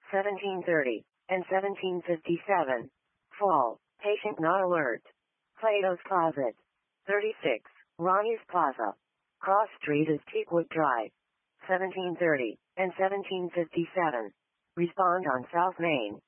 1730 and 1757. Fall. Patient not alert. Plato's Closet. 36. Ronnie's Plaza. Cross Street is Teakwood Drive. 1730 and 1757. Respond on South Main.